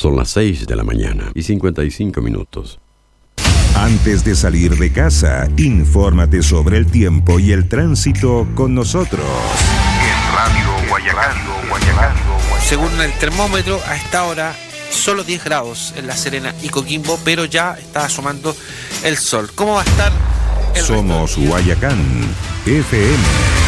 Son las 6 de la mañana y 55 minutos. Antes de salir de casa, infórmate sobre el tiempo y el tránsito con nosotros. En Radio Guayacán. Según el termómetro, a esta hora solo 10 grados en La Serena y Coquimbo, pero ya está asomando el sol. ¿Cómo va a estar el Somos Guayacán FM.